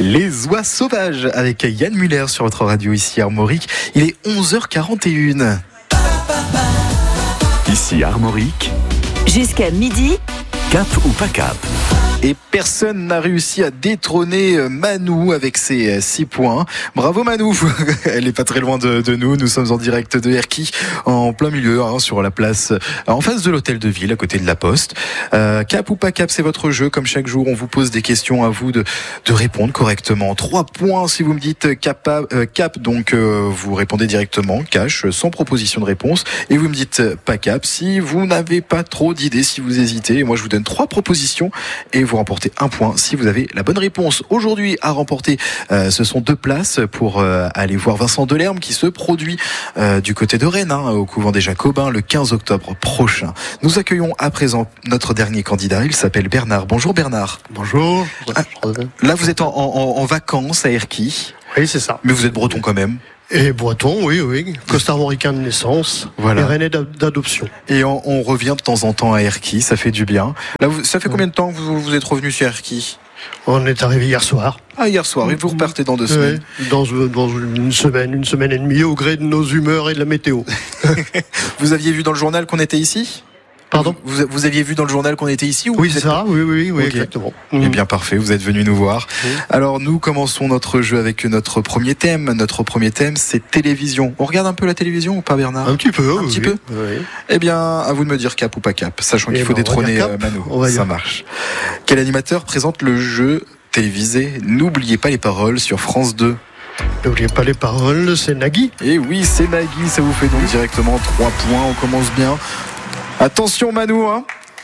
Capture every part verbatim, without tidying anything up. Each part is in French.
Les oies sauvages avec Yann Muller sur votre radio ici Armorique. Il est onze heures quarante et une. Ici Armorique. Jusqu'à midi. Cap ou pas cap? Et personne n'a réussi à détrôner Manou avec ses six points. Bravo Manou, elle est pas très loin de, de nous. Nous sommes en direct de Erquy, en plein milieu, hein, sur la place, en face de l'hôtel de ville, à côté de la Poste. Euh, cap ou pas cap, c'est votre jeu. Comme chaque jour, on vous pose des questions, à vous de, de répondre correctement. Trois points si vous me dites cap, euh, cap donc euh, vous répondez directement, cash, sans proposition de réponse. Et vous me dites pas cap si vous n'avez pas trop d'idées, si vous hésitez. Et moi, je vous donne trois propositions et vous remportez un point si vous avez la bonne réponse. Aujourd'hui, à remporter, euh, ce sont deux places pour euh, aller voir Vincent Delerme qui se produit euh, du côté de Rennes, hein, au couvent des Jacobins, le quinze octobre prochain. Nous accueillons à présent notre dernier candidat. Il s'appelle Bernard. Bonjour Bernard. Bonjour. Ah, là, vous êtes en, en, en vacances à Erquy. Oui, c'est ça. Mais vous êtes breton quand même. Et breton, oui, oui. Costarmoricain de naissance. Voilà. Et rennais d'adoption. Et on, on revient de temps en temps à Erquy, ça fait du bien. Là, vous, ça fait combien de temps que vous, vous êtes revenu sur Erquy? On est arrivé hier soir. Ah, hier soir. Et vous repartez dans deux semaines? Oui, dans, dans une semaine, une semaine et demie, au gré de nos humeurs et de la météo. Vous aviez vu dans le journal qu'on était ici? Pardon? Vous, vous aviez vu dans le journal qu'on était ici ou Oui, c'est ça, oui, oui, oui, okay. Exactement. Eh bien, parfait, vous êtes venu nous voir. Mmh. Alors, nous commençons notre jeu avec notre premier thème. Notre premier thème, c'est télévision. On regarde un peu la télévision ou pas, Bernard? Un petit peu, Un oui, petit oui. peu Oui. Eh bien, à vous de me dire cap ou pas cap, sachant qu'il Eh faut ben, détrôner cap. Manu. Ça dire. marche. Quel animateur présente le jeu télévisé N'oubliez pas les paroles sur France deux? N'oubliez pas les paroles, c'est Nagui. Et oui, c'est Nagui, ça vous fait donc directement trois points, on commence bien. Attention Manu, hein.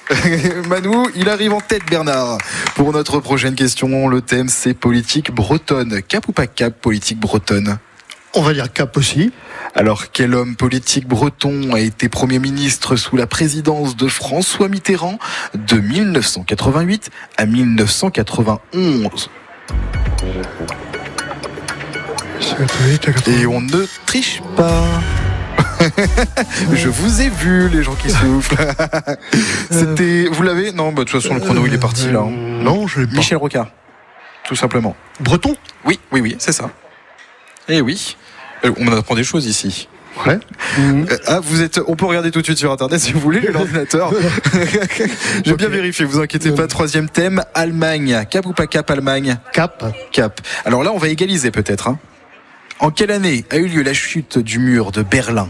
Manu, il arrive en tête Bernard. Pour notre prochaine question, le thème c'est politique bretonne. Cap ou pas cap, politique bretonne? On va dire cap aussi. Alors, quel homme politique breton a été Premier ministre sous la présidence de François Mitterrand de mille neuf cent quatre-vingt-huit à mille neuf cent quatre-vingt-onze? Et on ne triche pas. Je vous ai vu, les gens qui soufflent. C'était, vous l'avez? Non, bah, de toute façon, le chrono il est parti là. Hein. Non, je l'ai pas. Michel Rocard, tout simplement. Breton? Oui, oui, oui, c'est ça. Eh oui, on apprend des choses ici. Ouais. Mmh. Ah, vous êtes. On peut regarder tout de suite sur internet si vous voulez, l'ordinateur. Je vais bien vérifier, vous inquiétez pas. Troisième thème, Allemagne. Cap ou pas cap, Allemagne? Cap. Cap. Alors là, on va égaliser peut-être. Hein. En quelle année a eu lieu la chute du mur de Berlin?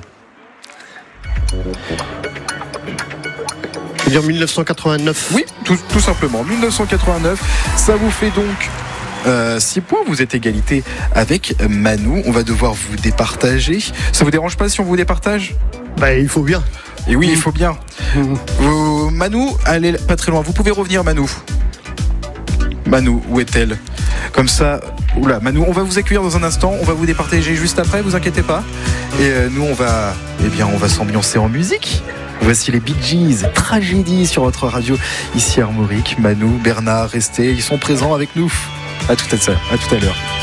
Je veux dire mille neuf cent quatre-vingt-neuf. Oui, tout, tout simplement. mille neuf cent quatre-vingt-neuf. Ça vous fait donc euh, six points. Vous êtes égalité avec Manu. On va devoir vous départager. Ça vous dérange pas si on vous départage? Bah, il faut bien. Et oui, mmh. il faut bien. Mmh. Vous, Manu, allez pas très loin. Vous pouvez revenir, Manu. Manu, où est-elle? Comme ça, oula, Manu, on va vous accueillir dans un instant. On va vous départager juste après, vous inquiétez pas. Et euh, nous, on va, eh bien, on va s'ambiancer en musique. Voici les Bee Gees, Tragédie sur votre radio ici à Armorique. Manu, Bernard, restez, ils sont présents avec nous. À tout à l'heure. À tout à l'heure.